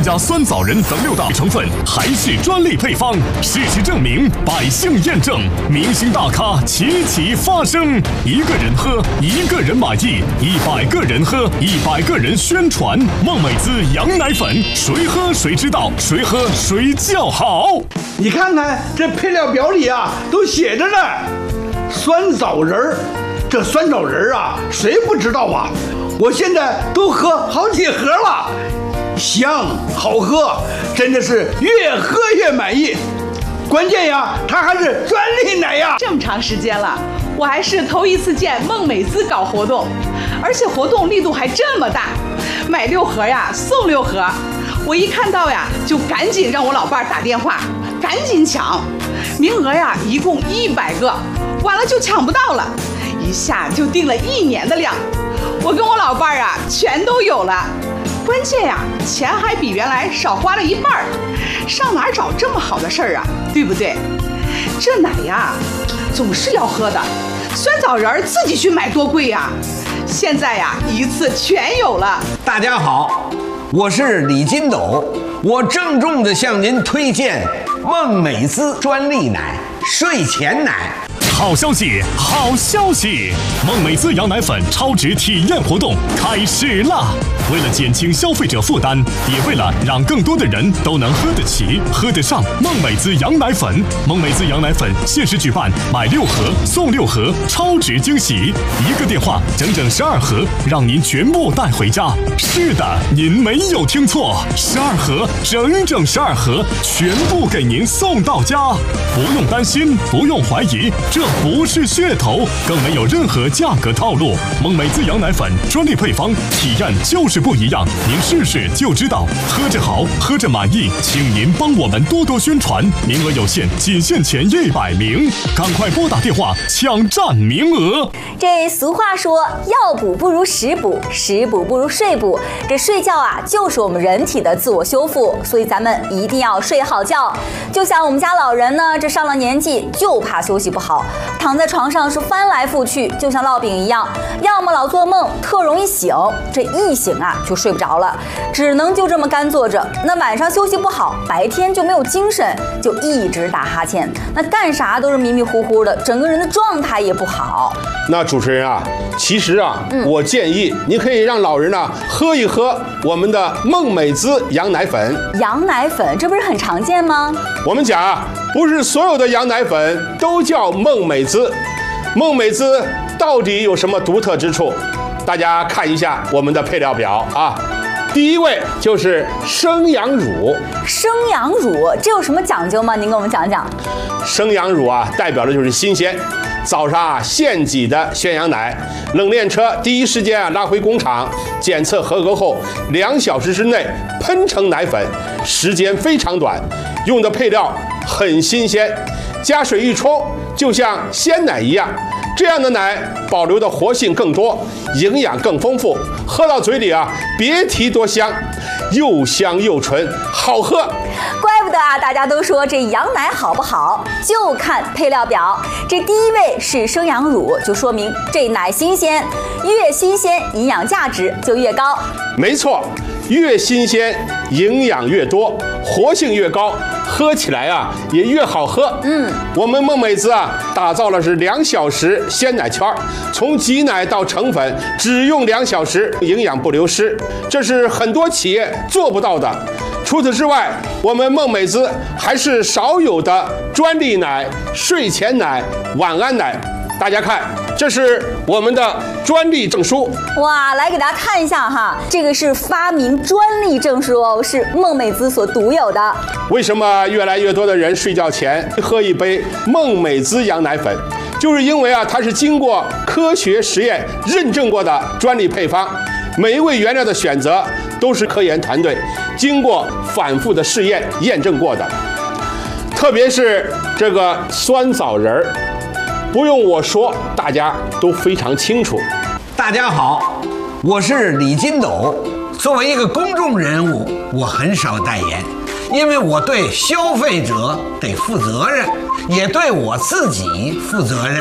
添加酸枣仁等6大成分，还是专利配方。事实证明，百姓验证，明星大咖齐齐发声。1个人喝，1个人满意；100个人喝，100个人宣传。孟美滋羊奶粉，谁喝谁知道，谁喝谁叫好。 你看看这配料表里啊，都写着呢，酸枣仁儿。这酸枣仁儿啊，谁不知道啊？我现在都喝好几盒了，香好喝，真的是越喝越满意。关键呀，它还是专利奶呀！ 这么长时间了，我还是头一次见孟美滋搞活动，而且活动力度还这么大，买6盒呀送6盒。我一看到呀，就赶紧让我老伴儿打电话，赶紧抢，名额呀一共100个，晚了就抢不到了，一下就订了1年的量。我跟我老伴儿啊全都有了，关键呀钱还比原来少花了1半，上哪儿找这么好的事儿啊？对不对？这奶呀总是要喝的，酸枣仁儿自己去买多贵呀！现在呀一次全有了。 大家好，我是李金斗，我郑重地向您推荐孟美滋专利奶睡前奶。 好消息，好消息！孟美滋羊奶粉超值体验活动开始了。为了减轻消费者负担，也为了让更多的人都能喝得起、喝得上孟美滋羊奶粉，孟美滋羊奶粉限时举办买6盒送6盒超值惊喜，1个电话整整12盒，让您全部带回家。是的，您没有听错，12盒，整整12盒，全部给您送到家。不用担心，不用怀疑，这不是噱头，更没有任何价格套路。孟美滋羊奶粉专利配方，体验就是不一样，您试试就知道。喝着好，喝着满意，请您帮我们多多宣传，名额有限，仅限前100名，赶快拨打电话抢占名额。 这俗话说，药补不如食补，食补不如睡补。这睡觉啊，就是我们人体的自我修复，所以咱们一定要睡好觉。就像我们家老人呢，这上了年纪就怕休息不好，躺在床上是翻来覆去，就像烙饼一样，要么老做梦，特容易醒，这一醒啊就睡不着了，只能就这么干坐着。那晚上休息不好，白天就没有精神，就一直打哈欠，那干啥都是迷迷糊糊的，整个人的状态也不好。 那主持人啊，其实啊，我建议你可以让老人呢喝一喝我们的孟美滋羊奶粉。 羊奶粉这不是很常见吗？ 我们讲啊，不是所有的羊奶粉都叫孟美滋。孟美滋到底有什么独特之处？大家看一下我们的配料表啊。第一位就是生羊乳。 生羊乳这有什么讲究吗？您给我们讲讲。 生羊乳啊，代表的就是新鲜。早上啊，现挤的鲜羊奶，冷链车第一时间啊拉回工厂检测合格后，2小时之内喷成奶粉，时间非常短，用的配料很新鲜，加水一冲就像鲜奶一样。这样的奶保留的活性更多，营养更丰富，喝到嘴里啊，别提多香，又香又纯，好喝。 怪不得啊，大家都说这羊奶好不好，就看配料表。这第一位是生羊乳，就说明这奶新鲜，越新鲜营养价值就越高。 没错，越新鲜营养越多，活性越高，喝起来啊也越好喝。我们孟美滋啊打造了是2小时鲜奶圈，从挤奶到成粉只用2小时，营养不流失，这是很多企业做不到的。除此之外，我们孟美滋还是少有的专利奶、睡前奶、晚安奶。大家看，这是我们的专利证书。 哇，来给大家看一下哈，这个是发明专利证书哦，是孟美滋所独有的。 为什么越来越多的人睡觉前喝一杯孟美滋羊奶粉？就是因为啊，它是经过科学实验认证过的专利配方，每一位原料的选择都是科研团队经过反复的试验验证过的。特别是这个酸枣仁儿，不用我说，大家都非常清楚。 大家好，我是李金斗。作为一个公众人物，我很少代言，因为我对消费者得负责任，也对我自己负责任。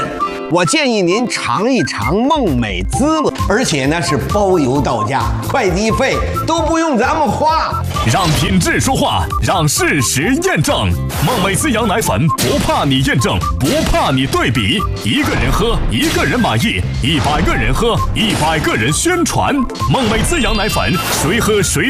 我建议您尝一尝梦美滋了，而且呢是包邮到家，快递费都不用咱们花。 让品质说话，让事实验证。梦美滋羊奶粉不怕你验证，不怕你对比，一个人喝一个人满意，100个人喝100个人宣传。梦美滋羊奶粉，谁喝谁